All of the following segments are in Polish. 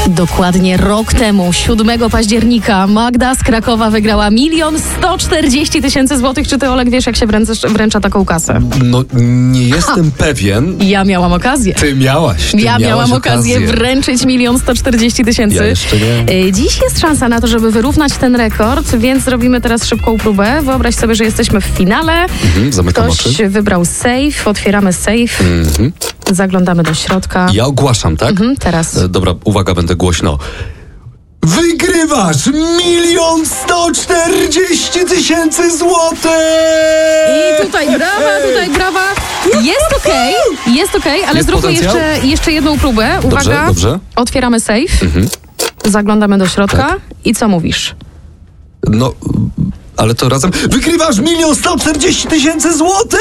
Dokładnie rok temu, 7 października, Magda z Krakowa wygrała 1 140 000 złotych. Czy ty, Olek, wiesz, jak się wręcza taką kasę? No, nie jestem pewien. Ja miałam okazję. Ty miałaś miałam okazję wręczyć 1 140 000. Ja jeszcze nie. Dziś jest szansa na to, żeby wyrównać ten rekord, więc zrobimy teraz szybką próbę. Wyobraź sobie, że jesteśmy w finale. Zamykam Ktoś oczy. wybrał safe, otwieramy safe. Zaglądamy do środka. Ja ogłaszam, tak? Teraz. Dobra, uwaga, będę głośno. Wygrywasz 1 140 000 złotych! I tutaj brawa. Jest okej, ale Jest zróbmy potencjał? jeszcze jedną próbę. Uwaga, Dobrze. otwieramy safe, zaglądamy do środka i co mówisz? No, ale to razem. Wygrywasz 1 140 000 złotych!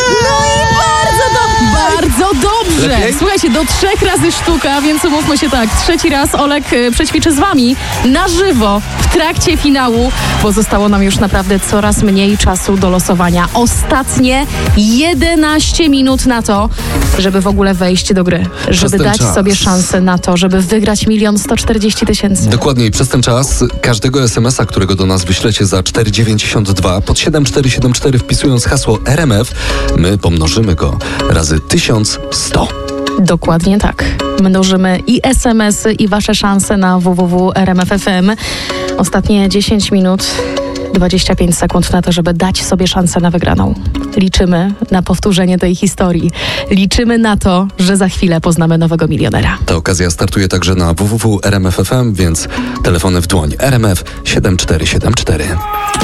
Bardzo dobrze! Lepiej? Słuchajcie, do 3 razy sztuka, więc umówmy się tak. 3. raz Olek przećwiczy z wami na żywo w trakcie finału, bo zostało nam już naprawdę coraz mniej czasu do losowania. Ostatnie 11 minut na to, żeby w ogóle wejść do gry. Żeby ten dać czas. sobie szansę na to, żeby wygrać 1 140 000. Dokładnie i przez ten czas każdego SMS-a, którego do nas wyślecie za 4,92 pod 7474 wpisując hasło RMF, my pomnożymy go razy 1100. Dokładnie tak. Mnożymy i SMS-y, i wasze szanse na www.rmf.fm. Ostatnie 10 minut, 25 sekund na to, żeby dać sobie szansę na wygraną. Liczymy na powtórzenie tej historii. Liczymy na to, że za chwilę poznamy nowego milionera. Ta okazja startuje także na www.rmf.fm, więc telefony w dłoń. RMF 7474.